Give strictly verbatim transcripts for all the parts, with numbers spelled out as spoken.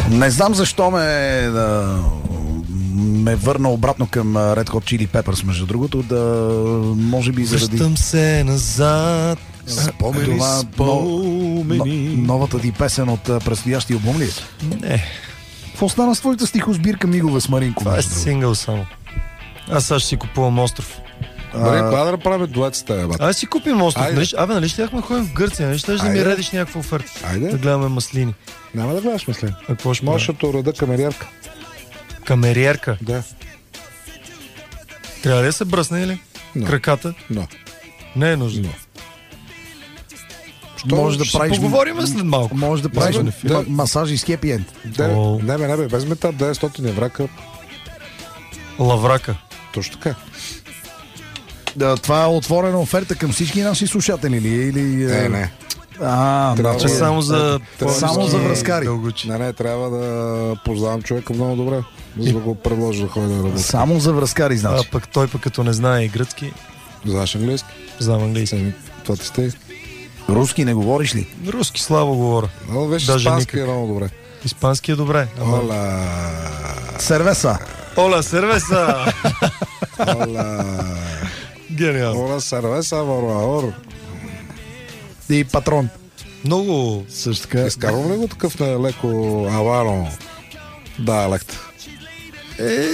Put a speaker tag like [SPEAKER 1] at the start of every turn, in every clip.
[SPEAKER 1] Не знам защо ме да, ме върна обратно към Red Hot Chili Peppers, между другото, да може би заради...
[SPEAKER 2] Връщам се назад.
[SPEAKER 1] Спомени, спомени. Но, новата ти песен от предстоящия албум ли е?
[SPEAKER 2] Не.
[SPEAKER 1] Какво стана с твоята стихосбирка Мигове с Маринко?
[SPEAKER 2] Това е сингъл само. Аз сега ще си купувам остров.
[SPEAKER 3] Добре, кога да направим дует с теб, бат?
[SPEAKER 2] Айде си купим остров.
[SPEAKER 3] Айде.
[SPEAKER 2] Нали, абе, нали ще яхме ходим в Гърция? Нали ще да ми
[SPEAKER 3] Айде.
[SPEAKER 2] редиш някаква оферта?
[SPEAKER 3] Айде.
[SPEAKER 2] Да гледаме маслини.
[SPEAKER 3] Няма да гледаш маслин.
[SPEAKER 2] А какво ще
[SPEAKER 3] Можеш
[SPEAKER 2] правим?
[SPEAKER 3] да те уреда камериерка.
[SPEAKER 2] Камериерка.
[SPEAKER 3] Да.
[SPEAKER 2] Трябва ли да се бръсне или?
[SPEAKER 3] Но.
[SPEAKER 2] Краката?
[SPEAKER 3] Но.
[SPEAKER 2] Не е нужно.
[SPEAKER 3] Но.
[SPEAKER 1] Може да
[SPEAKER 2] Ще
[SPEAKER 1] правиш...
[SPEAKER 2] поговорим след малко.
[SPEAKER 1] Може да правиш
[SPEAKER 3] Да,
[SPEAKER 1] ма-
[SPEAKER 3] да.
[SPEAKER 1] масажи с хепи енд.
[SPEAKER 3] Да,
[SPEAKER 2] О.
[SPEAKER 3] не, бе, не, бе, без мета деветстотин еврака.
[SPEAKER 2] Лаврака.
[SPEAKER 3] Точно така.
[SPEAKER 1] Да, това е отворена оферта към всички наши слушатели ли? Или,
[SPEAKER 3] Не, не.
[SPEAKER 1] А,
[SPEAKER 3] Трябва
[SPEAKER 2] Че
[SPEAKER 3] да-
[SPEAKER 2] само за...
[SPEAKER 3] Трябва
[SPEAKER 1] само
[SPEAKER 2] по-ниски
[SPEAKER 1] за връзкари.
[SPEAKER 2] дългочи.
[SPEAKER 3] Не, не, трябва да познавам човека много добре, за да го предложа да ходи да работи.
[SPEAKER 1] само за връзкари,
[SPEAKER 2] А
[SPEAKER 1] значи.
[SPEAKER 2] пък той пък като не знае и гръцки,
[SPEAKER 3] Знаеш английски?
[SPEAKER 2] знам английски.
[SPEAKER 3] Еми, това ти сте.
[SPEAKER 1] Руски не говориш ли?
[SPEAKER 2] Руски слабо говоря.
[SPEAKER 3] Но вече
[SPEAKER 2] Даже
[SPEAKER 3] испански е
[SPEAKER 2] никак.
[SPEAKER 3] много добре.
[SPEAKER 2] Испански е добре. Ама...
[SPEAKER 3] Ола.
[SPEAKER 1] Сервеса.
[SPEAKER 2] Ола, сервеса!
[SPEAKER 3] Ола.
[SPEAKER 2] Гениално.
[SPEAKER 3] Ола, сервеса, варуаор.
[SPEAKER 1] И патрон.
[SPEAKER 2] Много...
[SPEAKER 1] Също така.
[SPEAKER 3] Изкарвам ли го такъв на леко аваро диалект?
[SPEAKER 2] Е...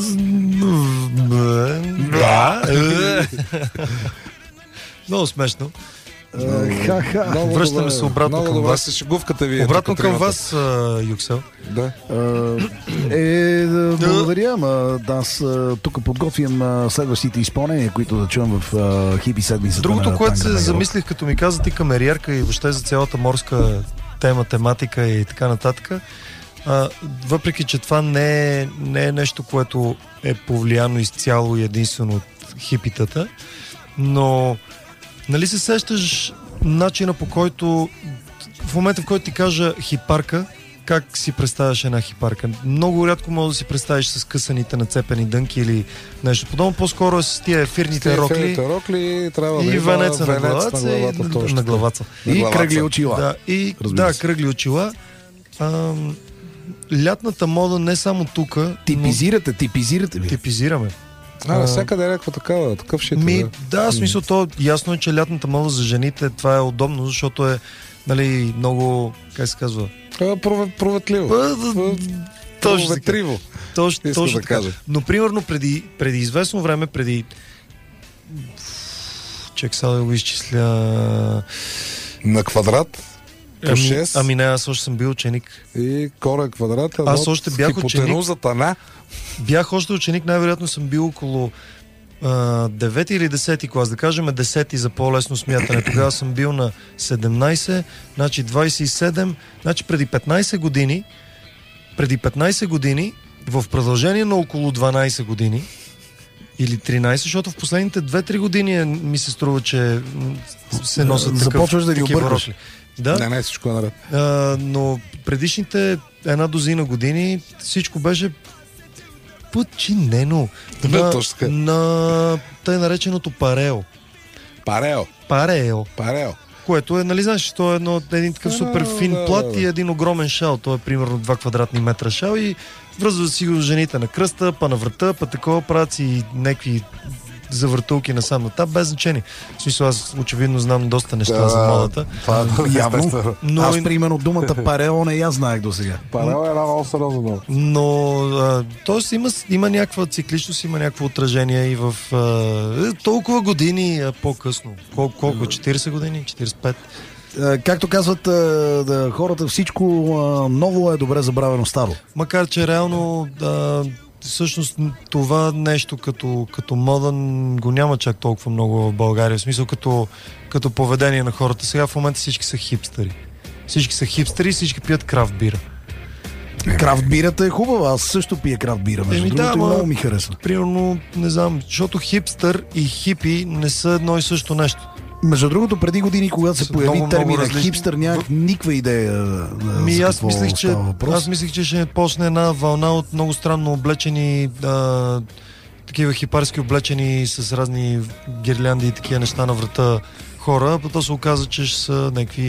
[SPEAKER 2] Да. Много смешно.
[SPEAKER 1] Ха-ха.
[SPEAKER 3] Много
[SPEAKER 2] Връщаме
[SPEAKER 3] добре,
[SPEAKER 2] се обратно
[SPEAKER 3] много
[SPEAKER 2] към
[SPEAKER 3] добре
[SPEAKER 2] вас.
[SPEAKER 3] се шегувката ви.
[SPEAKER 2] Обратно към вас, а, Юксел.
[SPEAKER 3] Да.
[SPEAKER 1] Е, да, благодаря, ама аз а, тук подготвям а, следващите изпълнения, които да чуем в а, хипи седмицата.
[SPEAKER 2] Другото,
[SPEAKER 1] на
[SPEAKER 2] което се
[SPEAKER 1] Танга
[SPEAKER 2] замислих, като ми каза ти камериерка и въобще за цялата морска тема, тематика и така нататък, а, въпреки че това не е, не е нещо, което е повлияно изцяло и единствено от хипитата, но нали се сещаш начина, по който в момента, в който ти кажа хипарка, как си представяш една хипарка? Много рядко може да си представиш с късаните нацепени дънки или нещо подобно. По-скоро е с тия ефирните рокли
[SPEAKER 3] Ефирните рокли трябва
[SPEAKER 2] и
[SPEAKER 3] да има
[SPEAKER 2] венеца на
[SPEAKER 3] венец
[SPEAKER 2] главата, и
[SPEAKER 3] точно
[SPEAKER 2] на, на
[SPEAKER 3] така.
[SPEAKER 2] главата.
[SPEAKER 3] На
[SPEAKER 1] И
[SPEAKER 3] главаца.
[SPEAKER 1] кръгли очила.
[SPEAKER 2] Да, и
[SPEAKER 1] Разбира
[SPEAKER 2] да,
[SPEAKER 1] се.
[SPEAKER 2] кръгли очила. Ам, лятната мода не само тук, но
[SPEAKER 1] Типизирате, типизирате ви.
[SPEAKER 2] типизираме.
[SPEAKER 3] А,
[SPEAKER 2] А,
[SPEAKER 3] навсякъде е някаква такава, такъв шит.
[SPEAKER 2] Ми,
[SPEAKER 3] да.
[SPEAKER 2] да, в смисъл то ясно е, че лятната мода за жените това е удобно, защото е нали, много, как се казва?
[SPEAKER 3] А, прове- Проветливо.
[SPEAKER 2] Точно така.
[SPEAKER 3] Проветриво.
[SPEAKER 2] Точно,
[SPEAKER 3] Искам
[SPEAKER 2] точно
[SPEAKER 3] да
[SPEAKER 2] така.
[SPEAKER 3] кажа.
[SPEAKER 2] Но примерно преди, преди известно време, преди чек сега да го изчисля.
[SPEAKER 3] На квадрат по
[SPEAKER 2] Ами,
[SPEAKER 3] шест
[SPEAKER 2] ами не, аз още съм бил ученик.
[SPEAKER 3] и корен квадрат.
[SPEAKER 2] Аз още бях
[SPEAKER 3] хипотенузата на.
[SPEAKER 2] Бях още ученик, най-вероятно съм бил около а, девети или десети клас, да кажем десети за по-лесно смятане. Тогава съм бил на седемнайсет, значи двайсет и седем, значи преди петнайсет години, преди петнайсет години, в продължение на около дванайсет години, или тринайсет, защото в последните две-три години ми се струва, че м, се носят такъв,
[SPEAKER 1] Започваш да ги
[SPEAKER 2] такива
[SPEAKER 1] объркваш.
[SPEAKER 2] рокли. Да,
[SPEAKER 3] Не, не, всичко е наред.
[SPEAKER 2] а, но предишните една дозина години всичко беше подчинено
[SPEAKER 3] Да,
[SPEAKER 2] на,
[SPEAKER 3] точно така.
[SPEAKER 2] на тъй нареченото парео.
[SPEAKER 3] Парео.
[SPEAKER 2] Парео,
[SPEAKER 3] Парео.
[SPEAKER 2] което е, нали знаеш, то е едно, един такъв
[SPEAKER 3] Да,
[SPEAKER 2] супер фин
[SPEAKER 3] да,
[SPEAKER 2] плат
[SPEAKER 3] да.
[SPEAKER 2] и един огромен шал. То е примерно два квадратни метра шал и връзва си го жените на кръста, па на врата, па такова правят си някакви завъртулки насам натам, без значение. В смисъл, аз очевидно знам доста неща
[SPEAKER 3] Да,
[SPEAKER 2] за модата.
[SPEAKER 3] Това е
[SPEAKER 1] Явно.
[SPEAKER 2] Но,
[SPEAKER 1] Аз, примерно, думата парео не я знаех до сега.
[SPEAKER 3] Парео е една много сериозна дума.
[SPEAKER 2] но а, тоест има, има някаква цикличност, има някакво отражение и в а, толкова години а, по-късно. Кол, колко? четирийсет години? четирийсет и пет?
[SPEAKER 1] Е, Както казват е, да, хората, всичко е, ново е добре забравено старо.
[SPEAKER 2] Макар, че реално а, всъщност това нещо като, като мода го няма чак толкова много в България. В смисъл като, като поведение на хората. Сега в момента всички са хипстери. Всички са хипстери, всички пият крафт бира.
[SPEAKER 1] Крафт бирата е хубава, аз също пия крафт бира, между
[SPEAKER 2] Еми да,
[SPEAKER 1] другото, и
[SPEAKER 2] ама-
[SPEAKER 1] много ми харесва.
[SPEAKER 2] Примерно, не знам, защото хипстър и хипи не са едно и също нещо.
[SPEAKER 1] Между другото, преди години, когато се
[SPEAKER 2] Са
[SPEAKER 1] появи
[SPEAKER 2] много,
[SPEAKER 1] термина
[SPEAKER 2] много различни.
[SPEAKER 1] хипстър, нямах никаква идея а,
[SPEAKER 2] Ми,
[SPEAKER 1] за
[SPEAKER 2] аз
[SPEAKER 1] какво
[SPEAKER 2] мислех, че,
[SPEAKER 1] става въпрос.
[SPEAKER 2] аз мислех, че ще почне една вълна от много странно облечени а, такива хипарски облечени с разни гирлянди и такива неща на врата хора, а то се оказа, че ще са някакви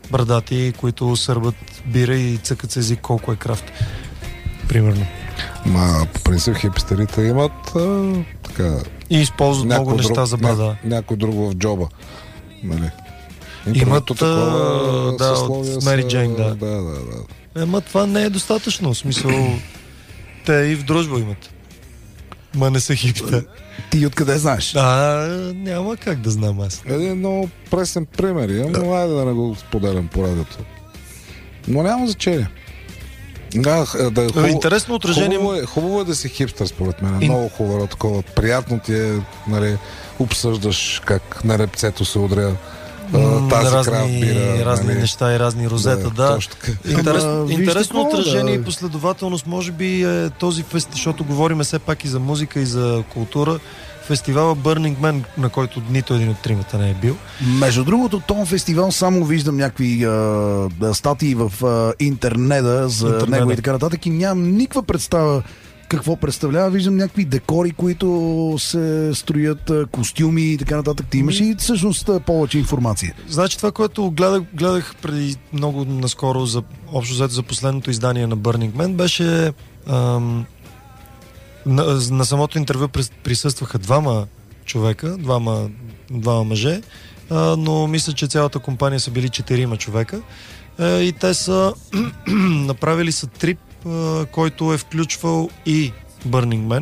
[SPEAKER 2] брадати, които сърбат бира и цъкат с език колко е крафт. Примерно.
[SPEAKER 3] Ма, по принцип, хипстерите имат а, така...
[SPEAKER 2] И използват много
[SPEAKER 3] друг,
[SPEAKER 2] неща за брада.
[SPEAKER 3] Ня, някой друг в джоба. Нали?
[SPEAKER 2] Имат,
[SPEAKER 3] такова
[SPEAKER 2] да, от Мери Джейн, да.
[SPEAKER 3] Да, да, да.
[SPEAKER 2] Ема това не е достатъчно. В смисъл, те и в дружба имат. Ма не са хипстер.
[SPEAKER 1] Ти откъде знаеш?
[SPEAKER 2] А, няма как да знам аз.
[SPEAKER 3] Един много пресен пример имам, но айде да не го споделям по радиото. Но няма значение. Да, да, е хубаво,
[SPEAKER 2] интересно отражение.
[SPEAKER 3] Хубаво е, хубаво е да си хипстър, според мен.
[SPEAKER 2] И...
[SPEAKER 3] Много хубаво, такова. Приятно ти е, нали, обсъждаш как на репцето се удря тази
[SPEAKER 2] разни,
[SPEAKER 3] крафт бира.
[SPEAKER 2] Разни
[SPEAKER 3] нали,
[SPEAKER 2] неща и разни розета, да.
[SPEAKER 3] да.
[SPEAKER 2] Интерес,
[SPEAKER 1] Ама,
[SPEAKER 2] интересно
[SPEAKER 1] какво,
[SPEAKER 2] отражение
[SPEAKER 1] да.
[SPEAKER 2] и последователност, може би е този фестивал, защото говорим все пак и за музика и за култура. Фестивала Burning Man, на който нито един от тримата не е бил.
[SPEAKER 1] Между другото, този фестивал само виждам някакви а, статии в а, интернета за
[SPEAKER 2] Интернета.
[SPEAKER 1] него и така нататък и нямам никаква представа какво представлява. Виждам някакви декори, които се строят, костюми и така нататък. Ти имаш и всъщност повече информация.
[SPEAKER 2] Значи това, което гледах, гледах преди много наскоро за общо взето за последното издание на Burning Man, беше ам, на, на самото интервю присъстваха двама човека, двама, двама мъже, а, но мисля, че цялата компания са били четирима човека а, и те са направили са трип, а, който е включвал и Burning Man.